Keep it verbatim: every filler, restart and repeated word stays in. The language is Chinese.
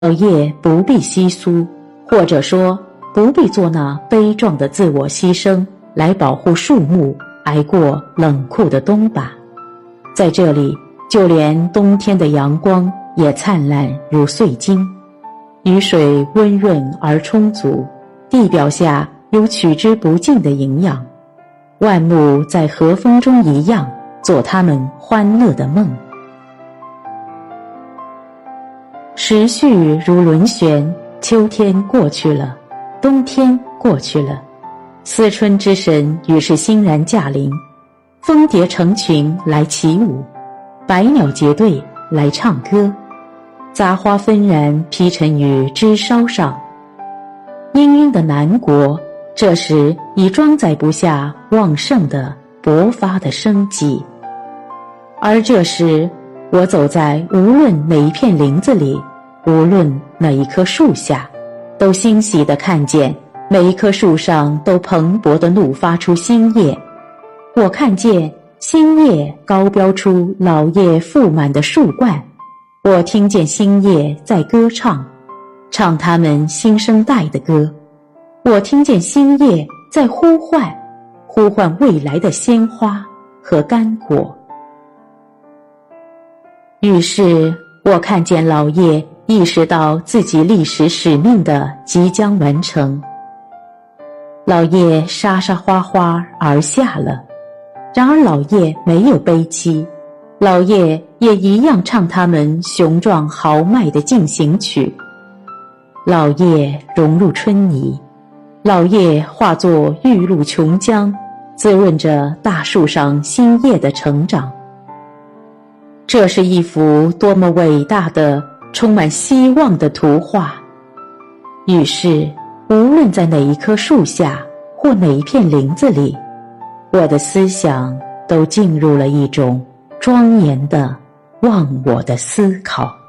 老叶不必稀疏，或者说不必做那悲壮的自我牺牲来保护树木挨过冷酷的冬吧。在这里，就连冬天的阳光也灿烂如碎金，雨水温润而充足，地表下有取之不尽的营养，万物在和风中一样做他们欢乐的梦。时序如轮旋，秋天过去了，冬天过去了，思春之神于是欣然驾临，蜂蝶成群来起舞，百鸟结队来唱歌，杂花纷然披陈于枝梢上。氤氲的南国这时已装载不下旺盛的勃发的生机。而这时我走在无论哪一片林子里，无论哪一棵树下，都欣喜地看见每一棵树上都蓬勃地怒发出新叶。我看见新叶高标出老叶覆满的树冠，我听见新叶在歌唱，唱他们新生代的歌。我听见新叶在呼唤，呼唤未来的鲜花和干果。于是我看见老叶意识到自己历史使命的即将完成，老叶沙沙哗哗而下了，然而老叶没有悲戚，老叶也一样唱他们雄壮豪迈的进行曲。老叶融入春泥，老叶化作玉露琼浆，滋润着大树上新叶的成长。这是一幅多么伟大的充满希望的图画。于是无论在哪一棵树下或哪一片林子里，我的思想都进入了一种庄严的忘我的思考。